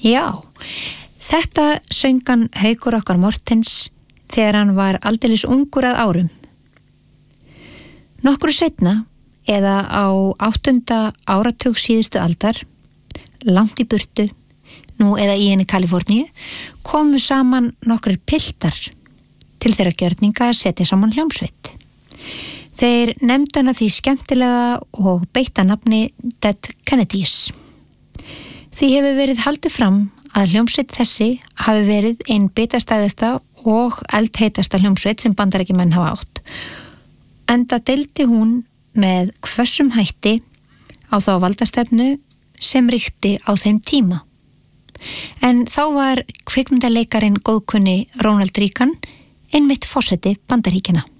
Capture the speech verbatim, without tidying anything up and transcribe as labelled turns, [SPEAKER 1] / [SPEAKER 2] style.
[SPEAKER 1] Já, þetta söng hann Haukur okkar Mortens þegar hann var aldeilis ungur að árum. Nokkru seinna, eða á áttunda áratug síðustu aldar, langt í burtu, nú eða í henni Kaliforníu, komu saman nokkrir piltar til þeirra gjörninga að setja saman hljómsveit. Þeir nefndu hana því skemmtilega og beitta nafni Dead Kennedys. Því hefur verið haldið fram að hljómsveit þessi hafi verið ein bitastæðasta og eldheitasta hljómsveit sem Bandaríkjamenn hafa átt. Enda deildi hún með hvössum hætti á þá valdastefnu sem ríkti á þeim tíma. En þá var kvikmyndaleikarin góðkunni Ronald Reagan einmitt forseti Bandaríkjanna.